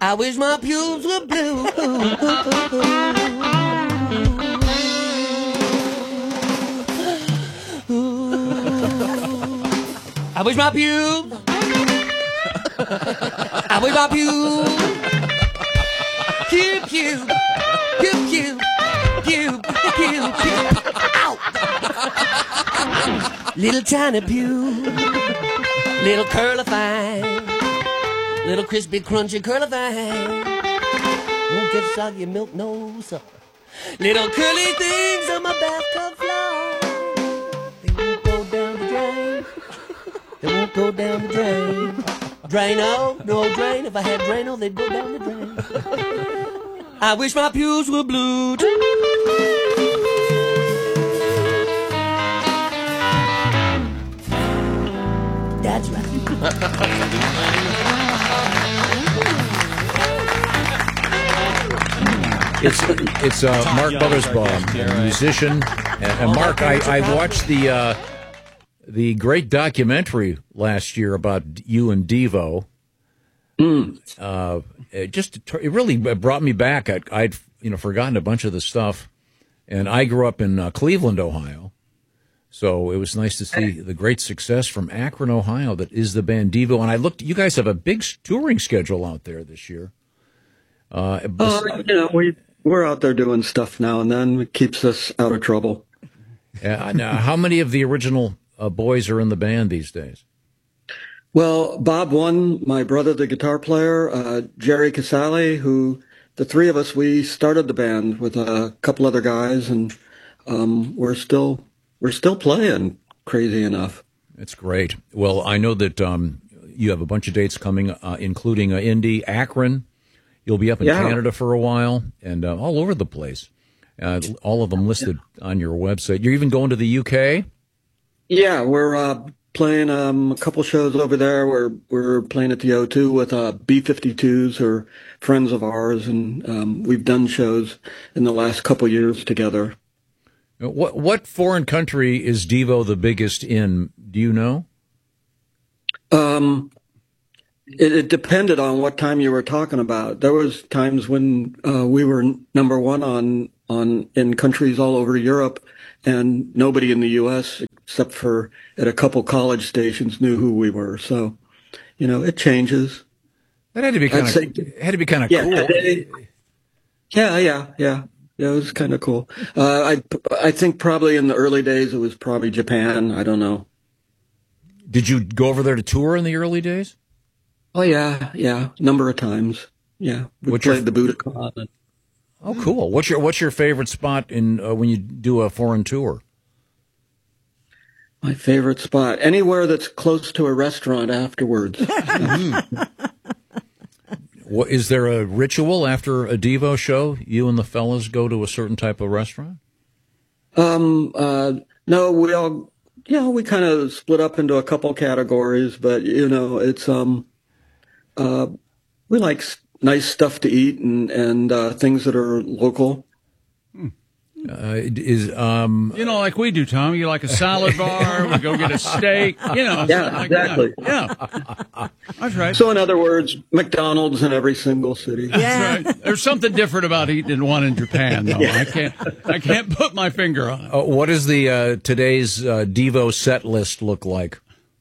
I wish my pubes were blue. I wish my pubes. I wish my pubes. Pew, pew, pew, pew, pew, pew, pew. Ow! Little tiny pew, little curly-fine, little crispy, crunchy curly-fine. Won't get soggy milk, no supper. Little curly things on my bathtub floor. They won't go down the drain. They won't go down the drain. Drano, no drain. If I had Drano, they'd go down the drain. I wish my pews were blue. That's right. It's Mark Mothersbaugh, a musician. And Mark, I watched the great documentary last year about you and Devo. It really brought me back. I'd forgotten a bunch of the stuff, and I grew up in Cleveland, Ohio, so it was nice to see the great success from Akron, Ohio. That is the band Devo, and I looked. You guys have a big touring schedule out there this year. We're out there doing stuff now and then. It keeps us out of trouble. Now, how many of the original boys are in the band these days? Well, Bob One, my brother, the guitar player, Jerry Casale, who the three of us, we started the band with a couple other guys, and we're still playing, crazy enough. That's great. Well, I know that you have a bunch of dates coming, including Indy, Akron. You'll be up in Canada for a while, and all over the place. All of them listed on your website. You're even going to the UK? Yeah, we're playing a couple shows over there. We're playing at the O2 with B-52s, who are friends of ours, and we've done shows in the last couple years together. What foreign country is Devo the biggest in? Do you know? It depended on what time you were talking about. There was times when we were number one in countries all over Europe, and nobody in the U.S. except for at a couple college stations knew who we were. So, it changes. That had to be kind of cool. Yeah, it was kind of cool. I think probably in the early days it was probably Japan. I don't know. Did you go over there to tour in the early days? Oh yeah, number of times. Yeah, we played the Budokan. Oh, cool. What's your favorite spot in when you do a foreign tour? My favorite spot, anywhere that's close to a restaurant afterwards. Is there a ritual after a Devo show? You and the fellas go to a certain type of restaurant? No, we kind of split up into a couple categories, but it's we like nice stuff to eat and things that are local. Like we do, Tom. You like a salad bar? We go get a steak. Yeah, exactly. Yeah, that's right. So, in other words, McDonald's in every single city. Yeah. That's right. There's something different about eating one in Japan, though. Yeah. I can't put my finger on it. What does the today's Devo set list look like?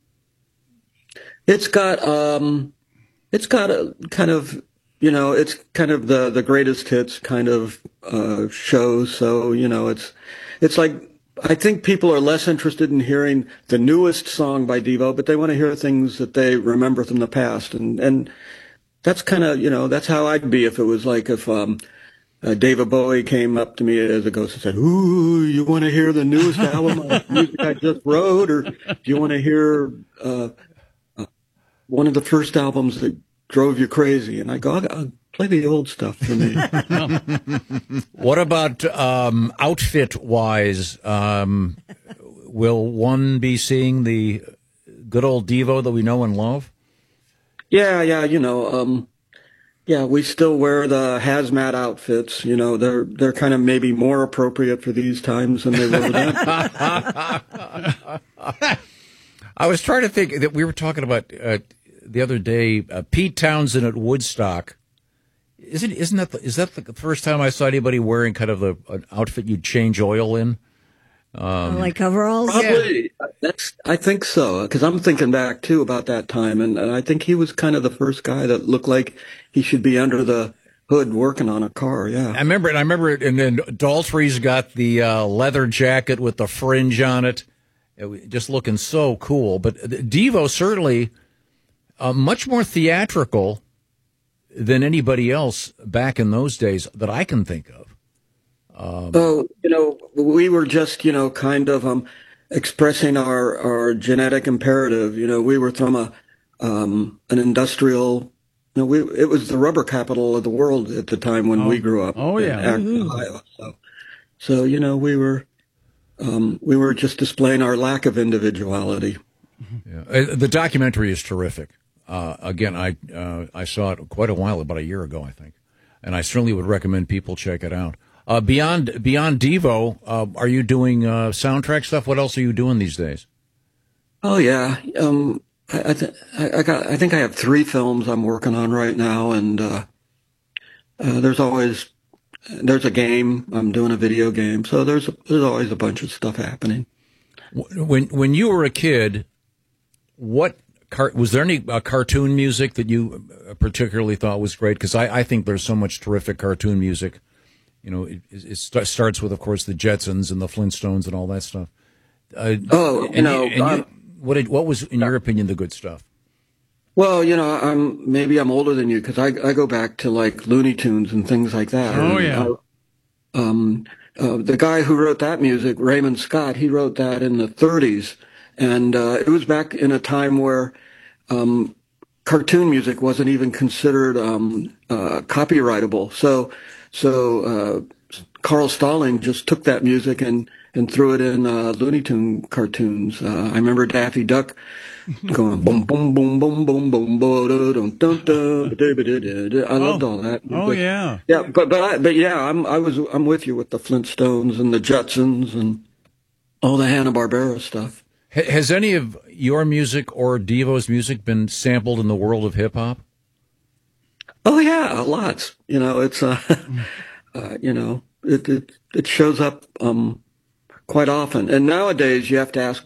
It's got a kind of. It's kind of the greatest hits kind of show. So, it's like, I think people are less interested in hearing the newest song by Devo, but they want to hear things that they remember from the past. And that's kind of, that's how I'd be if it was like if David Bowie came up to me as a ghost and said, "Ooh, you want to hear the newest album of music I just wrote? Or do you want to hear one of the first albums that drove you crazy?" And I go, I'll play the old stuff for me. What about outfit-wise? Will one be seeing the good old Devo that we know and love? Yeah, we still wear the hazmat outfits. They're kind of maybe more appropriate for these times than they were then. I was trying to think that we were talking about the other day, Pete Townsend at Woodstock Is that the first time I saw anybody wearing kind of an outfit you'd change oil in? Like coveralls? Probably. I think so, because I'm thinking back too about that time, and I think he was kind of the first guy that looked like he should be under the hood working on a car. Yeah, I remember it. And then Daltrey's got the leather jacket with the fringe on it, just looking so cool. But Devo certainly much more theatrical than anybody else back in those days that I can think of. We were just, kind of expressing our genetic imperative. We were from an industrial. It was the rubber capital of the world at the time when we grew up. Oh yeah, in Ohio. So we were just displaying our lack of individuality. Yeah. The documentary is terrific. Again, I saw it quite a while, about a year ago, I think, and I certainly would recommend people check it out. Beyond Devo, are you doing soundtrack stuff? What else are you doing these days? Oh yeah, I think I have 3 films I'm working on right now, and there's a game. I'm doing a video game, so there's always a bunch of stuff happening. When you were a kid, was there any cartoon music that you particularly thought was great? Because I think there's so much terrific cartoon music. It starts with, of course, the Jetsons and the Flintstones and all that stuff. What was, in your opinion, the good stuff? Well, I'm older than you because I go back to like Looney Tunes and things like that. Oh yeah. The guy who wrote that music, Raymond Scott, he wrote that in the 30s, and it was back in a time where cartoon music wasn't even considered copyrightable. So Carl Stalling just took that music and threw it in Looney Tune cartoons. I remember Daffy Duck going boom boom boom boom boom boom boom dun dun. I loved all that. Oh yeah. Yeah, but yeah, I'm with you with the Flintstones and the Jetsons and all the Hanna-Barbera stuff. Has any of your music or Devo's music been sampled in the world of hip hop? Oh yeah, lots. It's it shows up quite often. And nowadays you have to ask